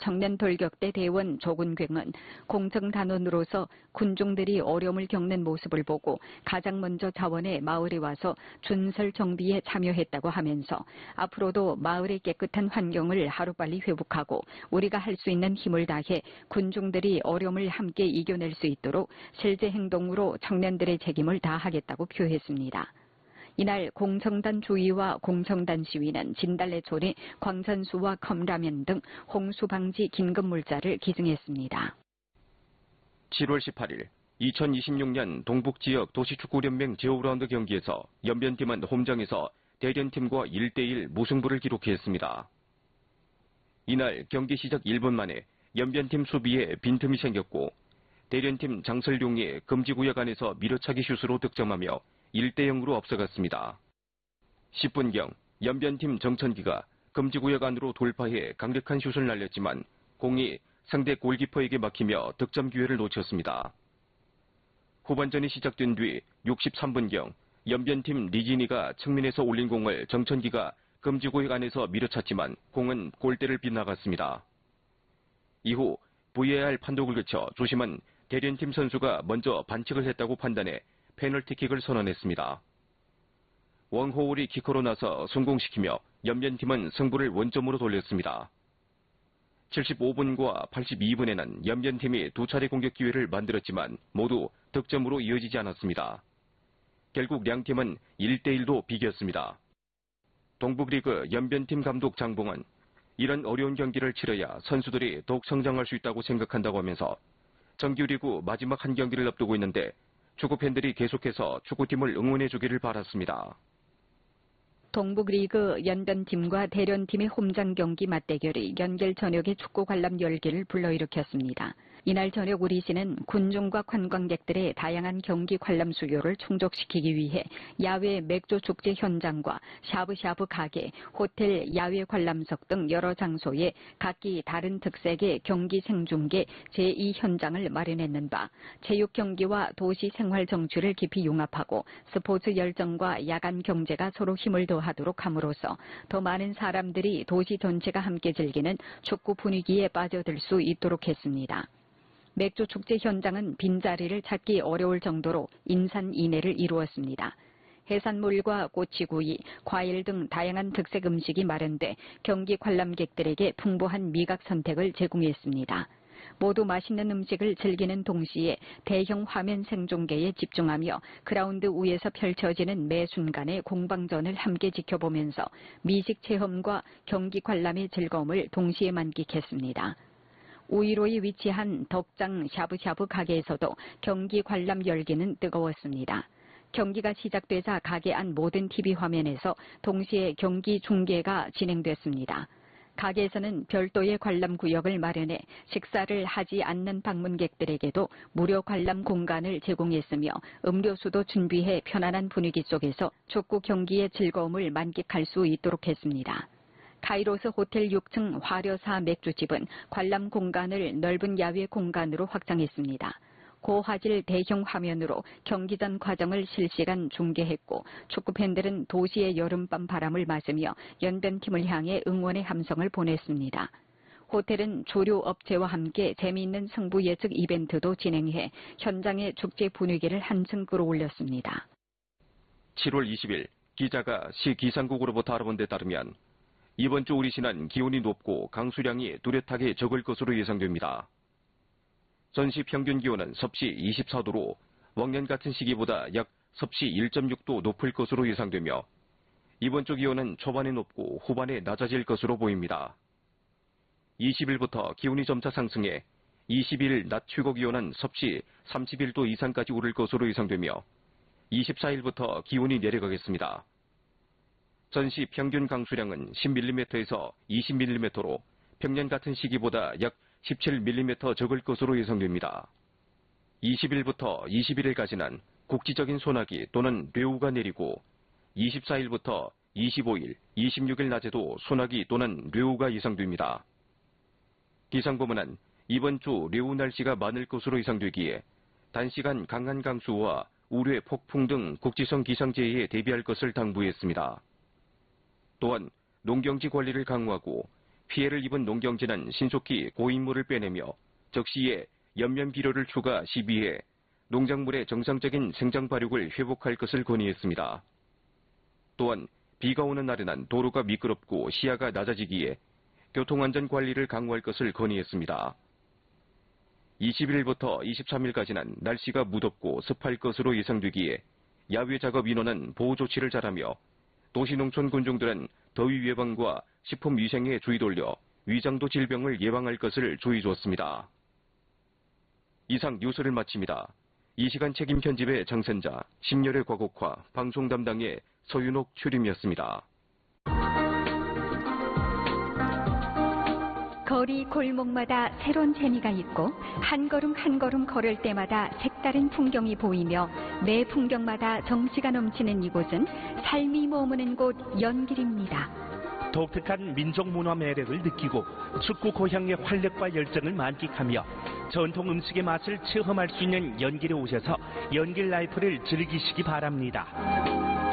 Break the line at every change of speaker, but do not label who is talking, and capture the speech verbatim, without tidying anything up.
청년 돌격대 대원 조군경은 공정단원으로서 군중들이 어려움을 겪는 모습을 보고 가장 먼저 자원해 마을에 와서 준설 정비에 참여했다고 하면서 앞으로도 마을의 깨끗한 환경을 하루빨리 회복하고 우리가 할 수 있는 힘을 다해 군중들이 어려움을 함께 이겨낼 수 있도록 실제 행동으로 청년들의 책임을 다하겠다고 표했습니다. 이날 공정단 주의와 공정단 시위는 진달래 초리, 광산수와 컵라면 등 홍수 방지 긴급물자를 기증했습니다.
칠월 십팔일 이천이십육 년 동북지역 도시축구연맹 제오라운드 경기에서 연변팀은 홈장에서 대련팀과 일 대 일 무승부를 기록했습니다. 이날 경기 시작 일 분 만에 연변팀 수비에 빈틈이 생겼고 대련팀 장설용이 금지구역 안에서 밀어차기 슛으로 득점하며 일 대 영으로 앞서갔습니다. 십 분경 연변팀 정천기가 금지구역 안으로 돌파해 강력한 슛을 날렸지만 공이 상대 골키퍼에게 막히며 득점 기회를 놓쳤습니다. 후반전이 시작된 뒤 육십삼 분경 연변팀 리지니가 측면에서 올린 공을 정천기가 금지구역 안에서 밀어찼지만 공은 골대를 빗나갔습니다. 이후 브이에이알 판독을 거쳐 주심은 대련팀 선수가 먼저 반칙을 했다고 판단해 페널티킥을 선언했습니다. 왕호울이 키커로 나서 성공시키며 연변팀은 승부를 원점으로 돌렸습니다. 칠십오 분과 팔십이 분에는 연변팀이 두 차례 공격 기회를 만들었지만 모두 득점으로 이어지지 않았습니다. 결국 양팀은 일 대 일로 비겼습니다. 동북리그 연변팀 감독 장봉은 이런 어려운 경기를 치러야 선수들이 더욱 성장할 수 있다고 생각한다고 하면서 정규리그 마지막 한 경기를 앞두고 있는데 축구팬들이 계속해서 축구팀을 응원해주기를 바랐습니다.
동북리그 연변팀과 대련팀의 홈장 경기 맞대결이 연결 저녁에 축구 관람 열기를 불러일으켰습니다. 이날 저녁 우리시는 군중과 관광객들의 다양한 경기 관람 수요를 충족시키기 위해 야외 맥주 축제 현장과 샤브샤브 가게, 호텔, 야외 관람석 등 여러 장소에 각기 다른 특색의 경기 생중계 제이 현장을 마련했는 바 체육 경기와 도시 생활 정취를 깊이 융합하고 스포츠 열정과 야간 경제가 서로 힘을 더하도록 함으로써 더 많은 사람들이 도시 전체가 함께 즐기는 축구 분위기에 빠져들 수 있도록 했습니다. 맥주 축제 현장은 빈자리를 찾기 어려울 정도로 인산인해를 이루었습니다. 해산물과 꼬치구이, 과일 등 다양한 특색 음식이 마련돼 경기 관람객들에게 풍부한 미각 선택을 제공했습니다. 모두 맛있는 음식을 즐기는 동시에 대형 화면 생중계에 집중하며 그라운드 위에서 펼쳐지는 매 순간의 공방전을 함께 지켜보면서 미식 체험과 경기 관람의 즐거움을 동시에 만끽했습니다. 우이로에 위치한 덕장 샤브샤브 가게에서도 경기 관람 열기는 뜨거웠습니다. 경기가 시작되자 가게 안 모든 티비 화면에서 동시에 경기 중계가 진행됐습니다. 가게에서는 별도의 관람 구역을 마련해 식사를 하지 않는 방문객들에게도 무료 관람 공간을 제공했으며 음료수도 준비해 편안한 분위기 속에서 축구 경기의 즐거움을 만끽할 수 있도록 했습니다. 카이로스 호텔 육 층 화려사 맥주집은 관람 공간을 넓은 야외 공간으로 확장했습니다. 고화질 대형 화면으로 경기전 과정을 실시간 중계했고 축구팬들은 도시의 여름밤 바람을 맞으며 연변팀을 향해 응원의 함성을 보냈습니다. 호텔은 주류 업체와 함께 재미있는 승부 예측 이벤트도 진행해 현장의 축제 분위기를 한층 끌어올렸습니다.
칠월 이십일 기자가 시 기상국으로부터 알아본 데 따르면 이번 주 우리시는 기온이 높고 강수량이 뚜렷하게 적을 것으로 예상됩니다. 전시 평균 기온은 섭씨 이십사 도로往年 같은 시기보다 약 섭씨 일 점 육 도 높을 것으로 예상되며 이번 주 기온은 초반에 높고 후반에 낮아질 것으로 보입니다. 이십 일부터 기온이 점차 상승해 이십 일 낮 최고 기온은 섭씨 삼십일 도 이상까지 오를 것으로 예상되며 이십사 일부터 기온이 내려가겠습니다. 전시 평균 강수량은 십 밀리미터에서 이십 밀리미터로 평년 같은 시기보다 약 십칠 밀리미터 적을 것으로 예상됩니다. 이십 일부터 이십일 일까지는 국지적인 소나기 또는 뇌우가 내리고 이십사 일부터 이십오 일, 이십육 일 낮에도 소나기 또는 뇌우가 예상됩니다. 기상부문은 이번 주 뇌우 날씨가 많을 것으로 예상되기에 단시간 강한 강수와 우뢰, 폭풍 등 국지성 기상재해에 대비할 것을 당부했습니다. 또한 농경지 관리를 강화하고 피해를 입은 농경지는 신속히 고인물을 빼내며 적시에 연면 비료를 추가 시비해 농작물의 정상적인 생장 발육을 회복할 것을 건의했습니다. 또한 비가 오는 날에는 도로가 미끄럽고 시야가 낮아지기에 교통안전 관리를 강화할 것을 건의했습니다. 이십 일부터 이십삼 일까지는 날씨가 무덥고 습할 것으로 예상되기에 야외 작업 인원은 보호 조치를 잘하며 도시농촌 군중들은 더위 예방과 식품 위생에 주의 돌려 위장도 질병을 예방할 것을 조의 줬습니다. 이상 뉴스를 마칩니다. 이 시간 책임 편집의 장센자, 심열의 과곡화, 방송 담당의 서윤옥 출임이었습니다.
거리 골목마다 새로운 재미가 있고 한 걸음 한 걸음 걸을 때마다 색다른 풍경이 보이며 매 풍경마다 정취가 넘치는 이곳은 삶이 머무는 곳 연길입니다.
독특한 민족 문화 매력을 느끼고 축구 고향의 활력과 열정을 만끽하며 전통 음식의 맛을 체험할 수 있는 연길에 오셔서 연길 라이프를 즐기시기 바랍니다.